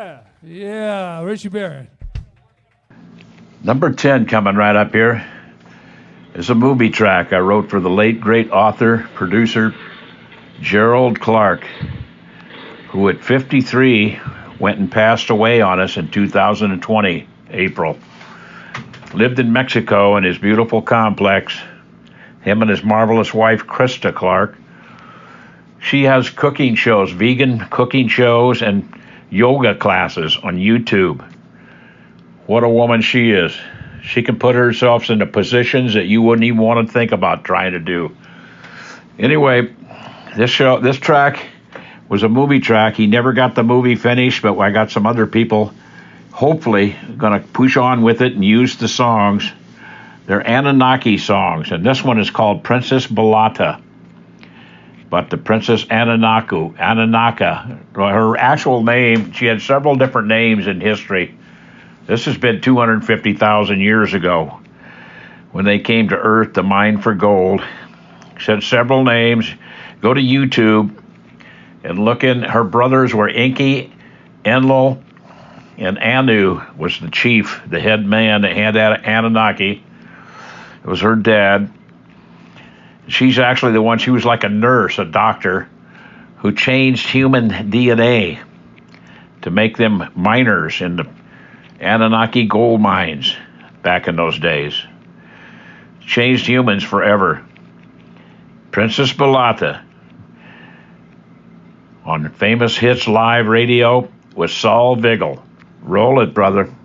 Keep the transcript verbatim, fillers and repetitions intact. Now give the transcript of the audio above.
Yeah, yeah, Richie Barrett. Number ten coming right up here is a movie track I wrote for the late, great author, producer, Gerald Clark, who at fifty-three went and passed away on us in two thousand twenty, April. Lived in Mexico in his beautiful complex. Him and his marvelous wife, Krista Clark. She has cooking shows, vegan cooking shows, and yoga classes on YouTube. What a woman she is. She can put herself into positions that you wouldn't even want to think about trying to do. Anyway, this show, this track was a movie track. He never got the movie finished, but I got some other people hopefully going to push on with it and use the songs. They're Anunnaki songs, and this one is called Princess Balata. But the Princess Anunnaku, Anunnaka, her actual name, she had several different names in history. This has been two hundred fifty thousand years ago when they came to Earth to mine for gold. She had several names. Go to YouTube and look in. Her brothers were Enki, Enlil, and Anu was the chief, the head man that had Anunnaki. It was her dad. She's actually the one, she was like a nurse, a doctor, who changed human D N A to make them miners in the Anunnaki gold mines back in those days. Changed humans forever. Princess Balata on Famous Hits Live Radio with Saul Vigil. Roll it, brother.